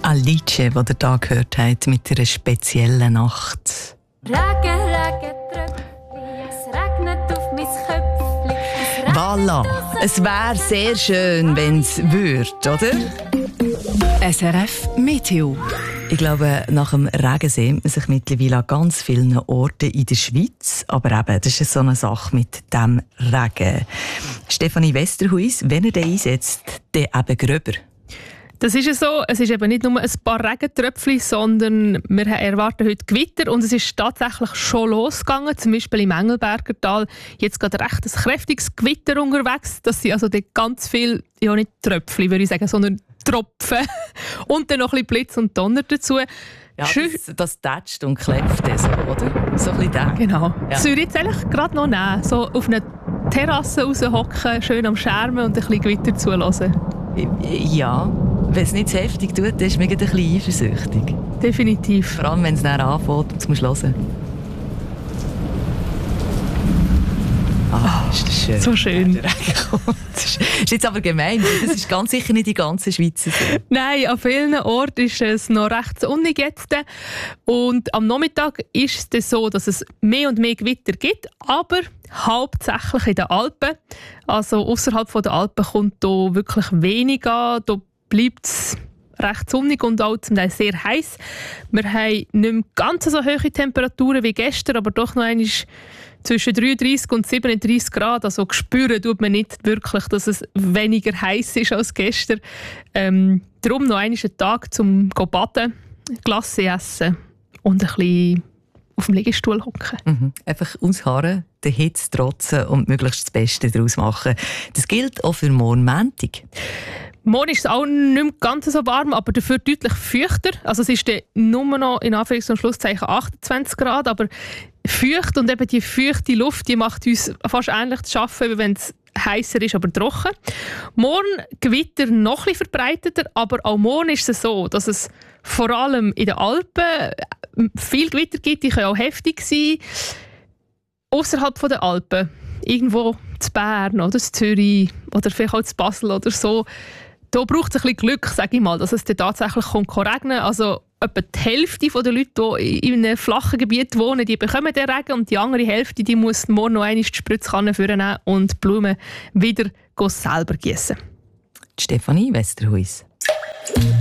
Alice, das ihr da gehört habt, mit einer speziellen Nacht. Regen, Regen, Tröpfchen, es regnet auf mein Köpfchen. Voilà, es wäre sehr schön, wenn es würde, oder? SRF Meteo. Ich glaube, nach dem Regen sehen man sich mittlerweile an ganz vielen Orten in der Schweiz. Aber eben, das ist so eine Sache mit dem Regen. Stefanie Westerhuis, wenn er den einsetzt, dann eben gröber. Das ist es so. Es ist eben nicht nur ein paar Regentröpfchen, sondern wir erwarten heute Gewitter. Und es ist tatsächlich schon losgegangen, zum Beispiel im Engelberger Tal. Jetzt gerade recht ein kräftiges Gewitter unterwegs. Das sind also ganz viele, ja nicht Tröpfchen, würde ich sagen, sondern Tropfen. Und dann noch ein bisschen Blitz und Donner dazu. Ja, das tätscht und klebt so, oder? So ein bisschen das. Genau. Ja. Soll ich jetzt eigentlich gerade noch nehmen? So auf einer Terrasse raushocken, schön am Schermen und ein bisschen Gewitter zulassen? Ja, wenn es nicht zu heftig tut, dann ist man ein bisschen eifersüchtig. Definitiv. Vor allem, wenn es dann anfängt und du musst hören. Ist das schön. So schön. Das ist jetzt aber gemein, das ist ganz sicher nicht die ganze Schweiz so. Nein, an vielen Orten ist es noch recht sonnig jetzt. Und am Nachmittag ist es so, dass es mehr und mehr Gewitter gibt, aber hauptsächlich in den Alpen. Also außerhalb der Alpen kommt da wirklich wenig an. Da bleibt es recht sonnig und auch zum Teil sehr heiß. Wir haben nicht mehr ganz so hohe Temperaturen wie gestern, aber doch noch einmal zwischen 33 und 37 Grad. Also spüren tut man nicht wirklich, dass es weniger heiß ist als gestern. Darum noch einmal einen Tag zum baden, Glasse essen und ein bisschen auf dem Liegestuhl hocken. Einfach ausharren, der Hitze trotzen und möglichst das Beste daraus machen. Das gilt auch für morgen Montag. Morgen ist es auch nicht mehr ganz so warm, aber dafür deutlich feuchter. Also es ist dann nur noch in Anführungs- und Schlusszeichen 28 Grad, aber feucht und eben die feuchte Luft, die macht uns fast ähnlich zu arbeiten, wie wenn es heißer ist, aber trocken. Morgen Gewitter noch ein bisschen verbreiteter, aber auch morgen ist es so, dass es vor allem in den Alpen viel Gewitter gibt, die können auch heftig sein. Außerhalb der Alpen, irgendwo zu Bern oder zu Zürich oder vielleicht auch zu Basel oder so, da braucht es ein bisschen Glück, sage ich mal, dass es dann tatsächlich regnen. Also etwa die Hälfte der Leute, die in einem flachen Gebiet wohnen, die bekommen den Regen und die andere Hälfte, die muss morgen noch einmal die Spritzkanne vornehmen und die Blumen wieder selber gießen. Stefanie Westerhuis.